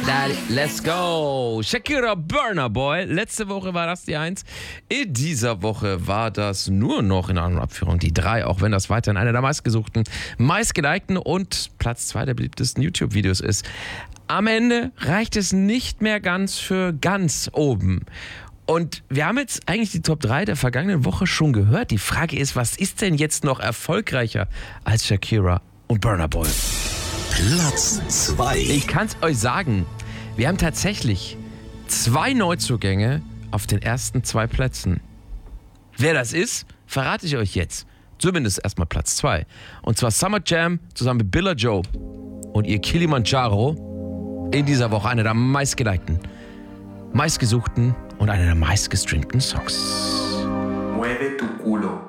Daddy, let's go. Shakira, Burna Boy. Letzte Woche war das die 1. In dieser Woche war das nur noch in einer Abführung die 3, auch wenn das weiterhin einer der meistgesuchten, meistgelikten und Platz 2 der beliebtesten YouTube-Videos ist. Am Ende reicht es nicht mehr ganz für ganz oben. Und wir haben jetzt eigentlich die Top 3 der vergangenen Woche schon gehört. Die Frage ist, was ist denn jetzt noch erfolgreicher als Shakira und Burna Boy? Platz 2. Ich kann es euch sagen, wir haben tatsächlich 2 Neuzugänge auf den ersten 2 Plätzen. Wer das ist, verrate ich euch jetzt. Zumindest erstmal Platz 2. Und zwar Summer Jam zusammen mit Billa Joe und ihr Kilimanjaro. In dieser Woche einer der meistgelikten, meistgesuchten und einer der meistgestreamten Songs. Mueve tu culo.